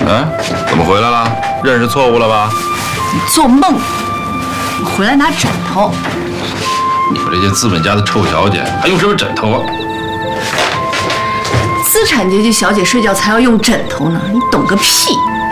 哎，怎么回来了？认识错误了吧？ 你做梦！我回来拿枕头。 你们这些资本家的臭小姐还用什么枕头啊？ 资产阶级小姐睡觉才要用枕头呢，你懂个屁！